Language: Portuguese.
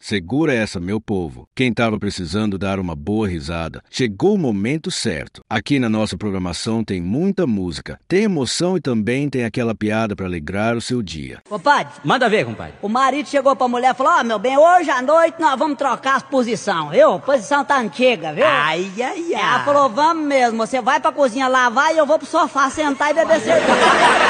Segura essa, meu povo. Quem estava precisando dar uma boa risada, chegou o momento certo. Aqui na nossa programação tem muita música, tem emoção e também tem aquela piada para alegrar o seu dia. Compadre, Manda ver, compadre. o marido chegou pra mulher e falou: ó, meu bem, hoje à noite nós vamos trocar as posições, viu? A posição tá antiga, viu? Ai, ai, ai. Ela falou: vamos mesmo, você vai pra cozinha lavar e eu vou pro sofá sentar e beber cerveja.